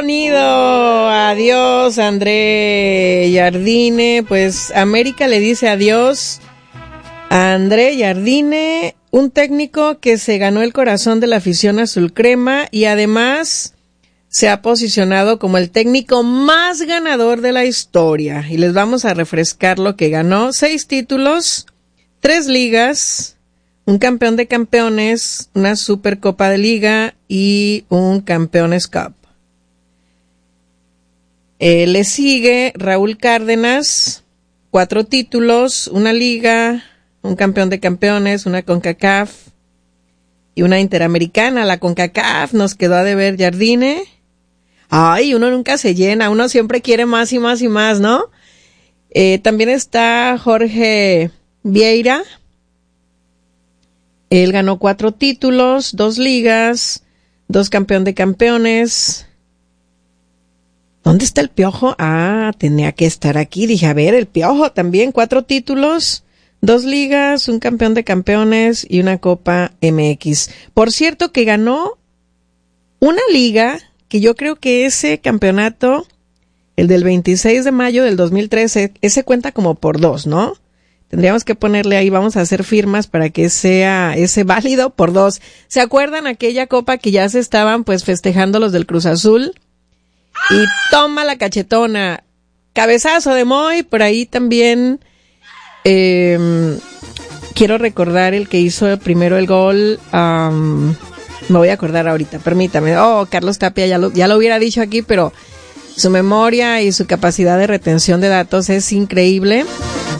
sonido. Adiós, André Jardine. Pues América le dice adiós a André Jardine, un técnico que se ganó el corazón de la afición azul crema y además se ha posicionado como el técnico más ganador de la historia. Y les vamos a refrescar lo que ganó: 6 títulos, 3 ligas, un campeón de campeones, una Supercopa de Liga y un Campeones Cup. Le sigue Raúl Cárdenas, 4 títulos, una liga, un campeón de campeones, una CONCACAF y una Interamericana. La CONCACAF nos quedó a deber Jardine. Ay, uno nunca se llena, uno siempre quiere más y más y más, ¿no? También está Jorge Vieira. Él ganó 4 títulos, 2 ligas, 2 campeón de campeones. ¿Dónde está el Piojo? Ah, tenía que estar aquí. Dije, a ver, el Piojo también, 4 títulos, 2 ligas, un campeón de campeones y una Copa MX. Por cierto que ganó una liga, que yo creo que ese campeonato, el del 26 de mayo del 2013, ese cuenta como por 2, ¿no? Tendríamos que ponerle ahí, vamos a hacer firmas para que sea ese válido por 2. ¿Se acuerdan aquella copa que ya se estaban pues festejando los del Cruz Azul? Y toma la cachetona, cabezazo de Moy. Por ahí también quiero recordar el que hizo primero el gol. Me voy a acordar ahorita, permítame. Carlos Tapia ya lo hubiera dicho aquí, pero su memoria y su capacidad de retención de datos es increíble.